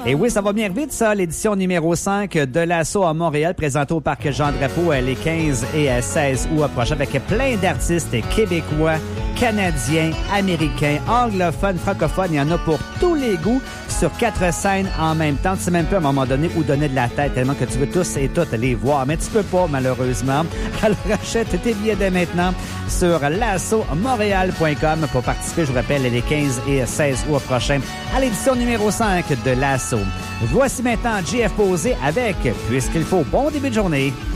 Et oui, ça va bien vite, ça, l'édition numéro 5 de l'Assaut à Montréal, présentée au Parc Jean-Drapeau les 15 et 16 août prochains, avec plein d'artistes québécois, canadiens, américains, anglophones, francophones. Il y en a pour tous les goûts sur 4 scènes en même temps. Tu sais même pas à un moment donné où donner de la tête, tellement que tu veux tous et toutes les voir. Mais tu peux pas, malheureusement. Alors achète tes billets dès maintenant sur l'assautmontréal.com pour participer, je vous rappelle, les 15 et 16 août prochains à l'édition numéro 5 de l'Assaut. Voici maintenant JF Posé avec Puisqu'il faut. Bon début de journée.